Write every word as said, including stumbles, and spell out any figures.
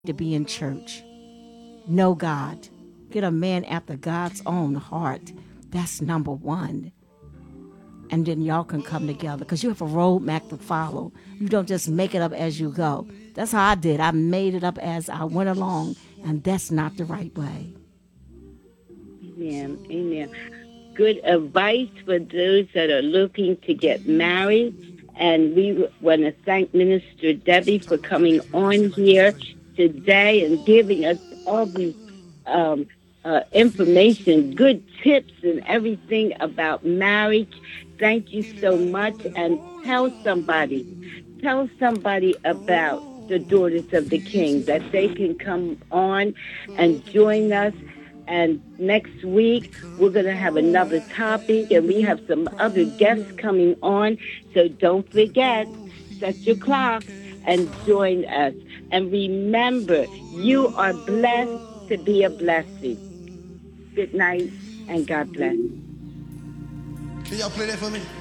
to be in church. Know God. Get a man after God's own heart. That's number one. And then y'all can come together because you have a roadmap to follow. You don't just make it up as you go. That's how I did. I made it up as I went along, and that's not the right way. Amen. Amen. Good advice for those that are looking to get married. And we want to thank Minister Debbie for coming on here today and giving us all these um, uh, information, good tips, and everything about marriage. Thank you so much. And tell somebody, tell somebody about the Daughters of the King that they can come on and join us. And next week, we're going to have another topic, and we have some other guests coming on. So don't forget, set your clocks and join us. And remember, you are blessed to be a blessing. Good night, and God bless. Can y'all play that for me?